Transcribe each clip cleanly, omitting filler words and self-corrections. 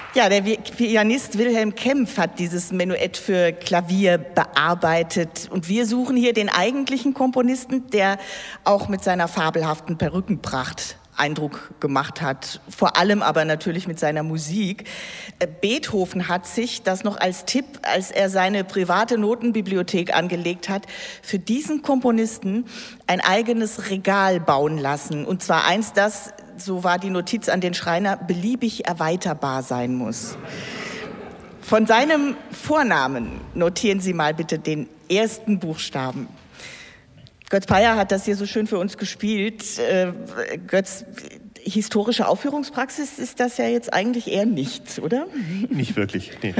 Ja, der Pianist Wilhelm Kempff hat dieses Menuett für Klavier bearbeitet. Und wir suchen hier den eigentlichen Komponisten, der auch mit seiner fabelhaften Perückenpracht Eindruck gemacht hat, vor allem aber natürlich mit seiner Musik. Beethoven hat sich das noch als Tipp, als er seine private Notenbibliothek angelegt hat, für diesen Komponisten ein eigenes Regal bauen lassen. Und zwar eins, das, so war die Notiz an den Schreiner, beliebig erweiterbar sein muss. Von seinem Vornamen notieren Sie mal bitte den ersten Buchstaben. Götz Peyer hat das hier so schön für uns gespielt. Götz, historische Aufführungspraxis ist das ja jetzt eigentlich eher nicht, oder? Nicht wirklich, nee.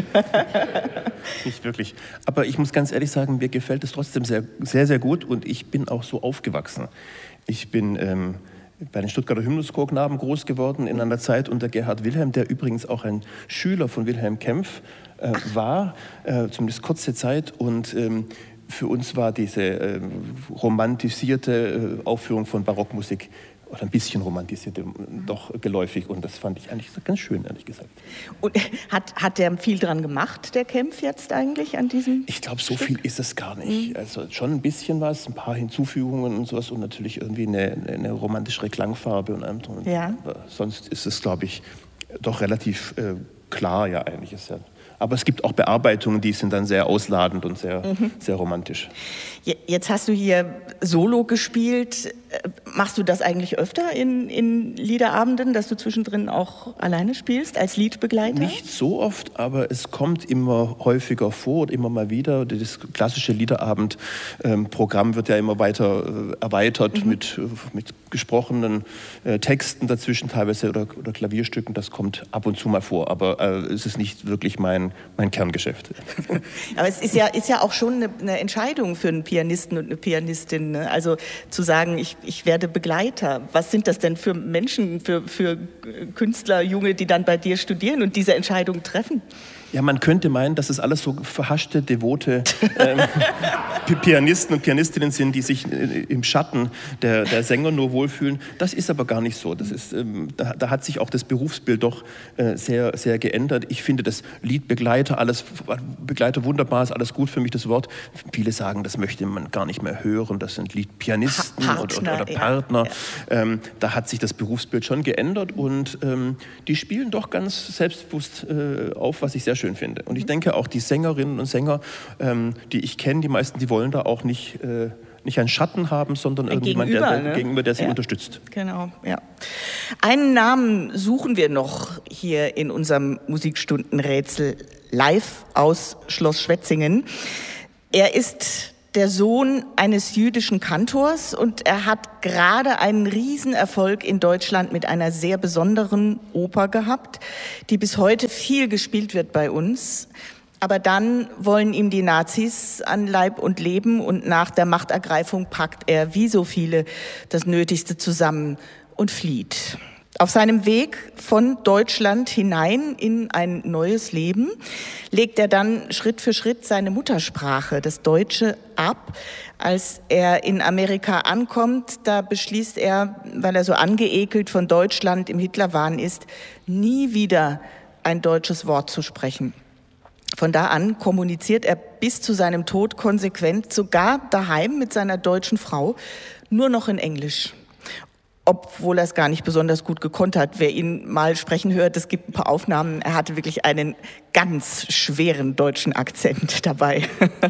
Nicht wirklich. Aber ich muss ganz ehrlich sagen, mir gefällt es trotzdem sehr, sehr, sehr gut und ich bin auch so aufgewachsen. Ich bin bei den Stuttgarter Hymnuschorknaben groß geworden in einer Zeit unter Gerhard Wilhelm, der übrigens auch ein Schüler von Wilhelm Kempff war, zumindest kurze Zeit. Und für uns war diese romantisierte Aufführung von Barockmusik oder ein bisschen romantisierte doch geläufig und das fand ich eigentlich ganz schön, ehrlich gesagt. Und hat der viel dran gemacht, der Kempff jetzt eigentlich an diesem Ich glaube, so Stück? viel ist es gar nicht. Also schon ein bisschen was, ein paar Hinzufügungen und sowas und natürlich irgendwie eine romantischere Klangfarbe und allem. Ja. Aber sonst ist es, glaube ich, doch relativ klar ja eigentlich. Ist ja. Aber es gibt auch Bearbeitungen, die sind dann sehr ausladend und sehr, sehr romantisch. Jetzt hast du hier Solo gespielt. Machst du das eigentlich öfter in Liederabenden, dass du zwischendrin auch alleine spielst, als Liedbegleiter? Nicht so oft, aber es kommt immer häufiger vor und immer mal wieder. Das klassische Liederabendprogramm wird ja immer weiter erweitert mit gesprochenen Texten dazwischen teilweise oder Klavierstücken. Das kommt ab und zu mal vor, aber es ist nicht wirklich mein Kerngeschäft. Aber es ist ja auch schon eine Entscheidung für einen Pianisten und eine Pianistin, ne? Also zu sagen, ich werde Begleiter. Was sind das denn für Menschen, für Künstler, Junge, die dann bei dir studieren und diese Entscheidung treffen? Ja, man könnte meinen, dass es alles so verhaschte, devote Pianisten und Pianistinnen sind, die sich im Schatten der Sänger nur wohlfühlen. Das ist aber gar nicht so. Das ist, da hat sich auch das Berufsbild doch sehr, sehr geändert. Ich finde das Liedbegleiter, Begleiter wunderbar, ist alles gut für mich, das Wort. Viele sagen, das möchte man gar nicht mehr hören. Das sind Liedpianisten oder Partner. Ja. Da hat sich das Berufsbild schon geändert und die spielen doch ganz selbstbewusst auf, was ich sehr schön finde. Und ich denke auch die Sängerinnen und Sänger, die ich kenne, die meisten, die wollen da auch nicht einen Schatten haben, sondern irgendjemand, gegenüber, der sie unterstützt. Genau, ja. Einen Namen suchen wir noch hier in unserem Musikstundenrätsel live aus Schloss Schwetzingen. Er ist der Sohn eines jüdischen Kantors und er hat gerade einen Riesenerfolg in Deutschland mit einer sehr besonderen Oper gehabt, die bis heute viel gespielt wird bei uns. Aber dann wollen ihm die Nazis an Leib und Leben und nach der Machtergreifung packt er, wie so viele, das Nötigste zusammen und flieht. Auf seinem Weg von Deutschland hinein in ein neues Leben legt er dann Schritt für Schritt seine Muttersprache, das Deutsche, ab. Als er in Amerika ankommt, da beschließt er, weil er so angeekelt von Deutschland im Hitlerwahn ist, nie wieder ein deutsches Wort zu sprechen. Von da an kommuniziert er bis zu seinem Tod konsequent, sogar daheim mit seiner deutschen Frau, nur noch in Englisch. Obwohl er es gar nicht besonders gut gekonnt hat. Wer ihn mal sprechen hört, es gibt ein paar Aufnahmen, er hatte wirklich einen ganz schweren deutschen Akzent dabei.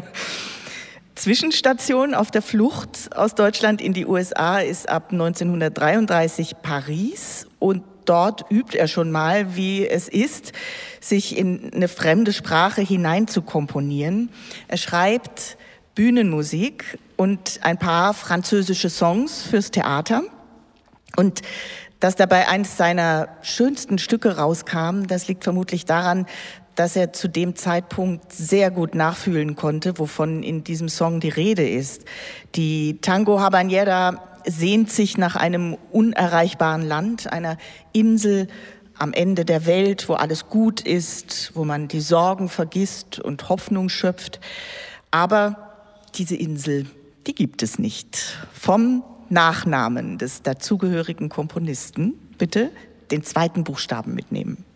Zwischenstation auf der Flucht aus Deutschland in die USA ist ab 1933 Paris und dort übt er schon mal, wie es ist, sich in eine fremde Sprache hinein zu komponieren. Er schreibt Bühnenmusik und ein paar französische Songs fürs Theater. Und dass dabei eines seiner schönsten Stücke rauskam, das liegt vermutlich daran, dass er zu dem Zeitpunkt sehr gut nachfühlen konnte, wovon in diesem Song die Rede ist. Die Tango Habanera sehnt sich nach einem unerreichbaren Land, einer Insel am Ende der Welt, wo alles gut ist, wo man die Sorgen vergisst und Hoffnung schöpft. Aber diese Insel, die gibt es nicht. Vom Nachnamen des dazugehörigen Komponisten bitte den zweiten Buchstaben mitnehmen.